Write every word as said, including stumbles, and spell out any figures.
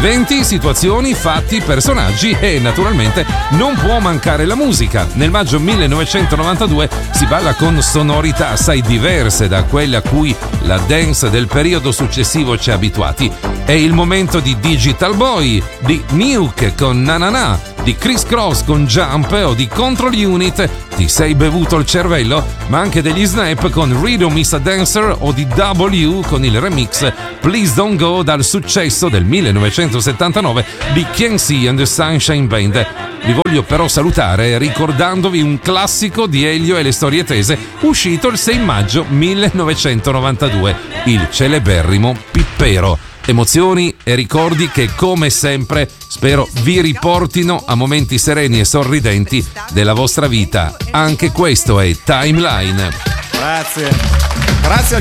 Eventi, situazioni, fatti, personaggi e naturalmente non può mancare la musica. Nel maggio millenovecentonovantadue si balla con sonorità assai diverse da quelle a cui la dance del periodo successivo ci ha abituati. È il momento di Digital Boy, di Nuke con Na Na Na, di Criss Cross con Jump o di Control Unit. Ti sei bevuto il cervello? Ma anche degli Snap con Rhythm is a Dancer o di W con il remix Please Don't Go dal successo del millenovecentosettantanove di K and C and the Sunshine Band. Vi voglio però salutare ricordandovi un classico di Elio e le storie tese uscito il sei maggio millenovecentonovantadue, il celeberrimo Pippero. Emozioni e ricordi che, come sempre, spero vi riportino a momenti sereni e sorridenti della vostra vita. Anche questo è Timeline. Grazie. Grazie